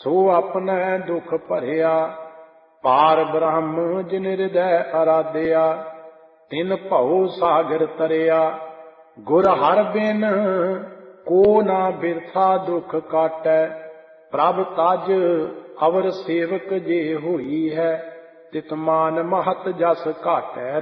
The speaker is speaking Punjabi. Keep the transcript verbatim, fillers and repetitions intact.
ਸੋ ਆਪਣੈ ਦੁਖ ਭਰਿਆ। ਪਾਰ ਬ੍ਰਹਮ ਜਿਨ ਹਿਰਦੈ ਅਰਾਧਿਆ, ਤਿਨ ਭਉ ਸਾਗਰ ਤਰਿਆ। ਗੁਰ ਹਰਿ ਬਿਨ ਕੋ ਨਾ ਬਿਰਥਾ ਦੁਖ ਕਾਟੈ, ਪ੍ਰਭ ਤਜ ਅਵਰ ਸੇਵਕ ਜੇ ਹੋਈ ਹੈ। ਤਿਤ ਮਾਨ ਮਹਤ ਜਸ ਘਾਟੈ।